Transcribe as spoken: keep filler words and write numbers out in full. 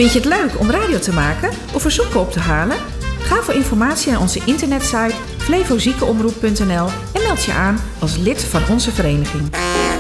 Vind je het leuk om radio te maken of verzoeken op te halen? Ga voor informatie naar onze internetsite flevo ziekenomroep punt n l en meld je aan als lid van onze vereniging.